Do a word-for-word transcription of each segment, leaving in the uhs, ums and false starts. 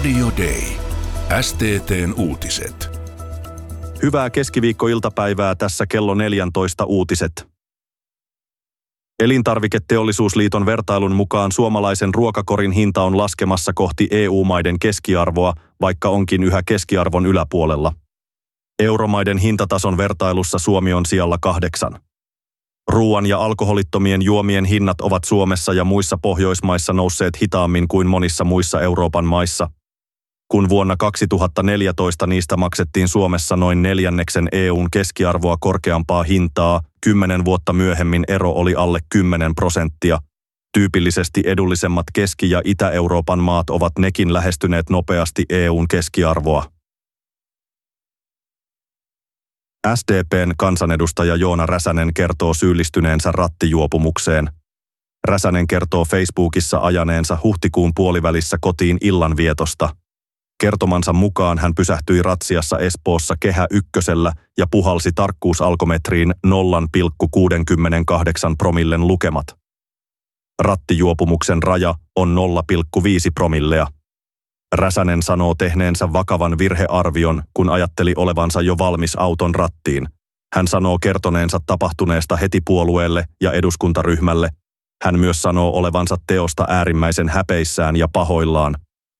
Radio Day. S T T:n uutiset. Hyvää keskiviikkoiltapäivää, tässä kello neljätoista uutiset. Elintarviketeollisuusliiton vertailun mukaan suomalaisen ruokakorin hinta on laskemassa kohti E U-maiden keskiarvoa, vaikka onkin yhä keskiarvon yläpuolella. Euromaiden hintatason vertailussa Suomi on sijalla kahdeksan. Ruoan ja alkoholittomien juomien hinnat ovat Suomessa ja muissa Pohjoismaissa nousseet hitaammin kuin monissa muissa Euroopan maissa. Kun vuonna kaksituhattaneljätoista niistä maksettiin Suomessa noin neljänneksen E U:n keskiarvoa korkeampaa hintaa, kymmenen vuotta myöhemmin ero oli alle kymmenen prosenttia. Tyypillisesti edullisemmat Keski- ja Itä-Euroopan maat ovat nekin lähestyneet nopeasti E U:n keskiarvoa. S D P:n kansanedustaja Joona Räsänen kertoo syyllistyneensä rattijuopumukseen. Räsänen kertoo Facebookissa ajaneensa huhtikuun puolivälissä kotiin illanvietosta. Kertomansa mukaan hän pysähtyi ratsiassa Espoossa Kehä ykkösellä ja puhalsi tarkkuusalkometriin nolla pilkku kuusikymmentäkahdeksan promillen lukemat. Rattijuopumuksen raja on nolla pilkku viisi promillea. Räsänen sanoo tehneensä vakavan virhearvion, kun ajatteli olevansa jo valmis auton rattiin. Hän sanoo kertoneensa tapahtuneesta heti puolueelle ja eduskuntaryhmälle. Hän myös sanoo olevansa teosta äärimmäisen häpeissään ja pahoillaan.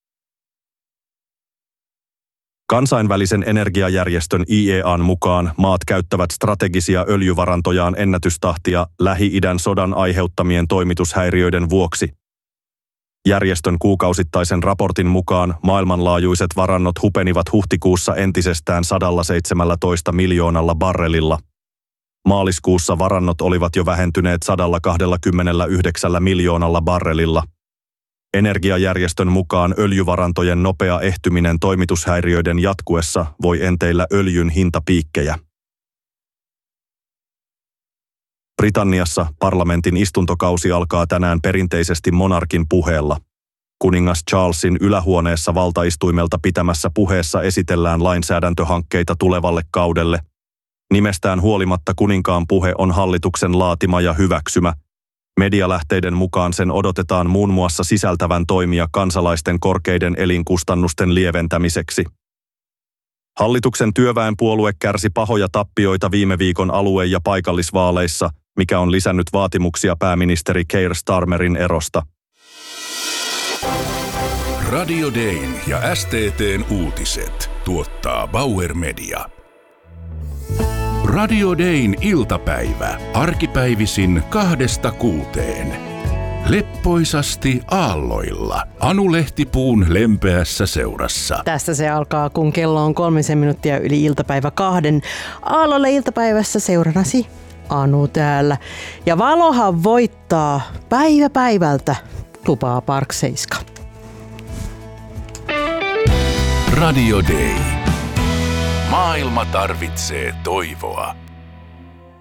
Kansainvälisen energiajärjestön I E A:n mukaan maat käyttävät strategisia öljyvarantojaan ennätystahtia Lähi-idän sodan aiheuttamien toimitushäiriöiden vuoksi. Järjestön kuukausittaisen raportin mukaan maailmanlaajuiset varannot hupenivat huhtikuussa entisestään sata seitsemäntoista miljoonalla barrelilla. Maaliskuussa varannot olivat jo vähentyneet sata kaksikymmentäyhdeksän miljoonalla barrelilla. Energiajärjestön mukaan öljyvarantojen nopea ehtyminen toimitushäiriöiden jatkuessa voi enteillä öljyn hintapiikkejä. Britanniassa parlamentin istuntokausi alkaa tänään perinteisesti monarkin puheella. Kuningas Charlesin ylähuoneessa valtaistuimelta pitämässä puheessa esitellään lainsäädäntöhankkeita tulevalle kaudelle. Nimestään huolimatta kuninkaan puhe on hallituksen laatima ja hyväksymä. Medialähteiden mukaan sen odotetaan muun muassa sisältävän toimia kansalaisten korkeiden elinkustannusten lieventämiseksi. Hallituksen työväenpuolue kärsi pahoja tappioita viime viikon alue- ja paikallisvaaleissa, mikä on lisännyt vaatimuksia pääministeri Keir Starmerin erosta. Radio Dayn ja S T T:n uutiset tuottaa Bauer Media. Radio Dayn iltapäivä, arkipäivisin kahdesta kuuteen. Leppoisasti aalloilla, Anu Lehtipuun lempeässä seurassa. Tästä se alkaa, kun kello on kolmisen minuuttia yli iltapäivä kahden. Aalloilla iltapäivässä seuranasi Anu täällä. Ja valohan voittaa päivä päivältä, lupaa Park Seiska. Radio Day. Maailma tarvitsee toivoa.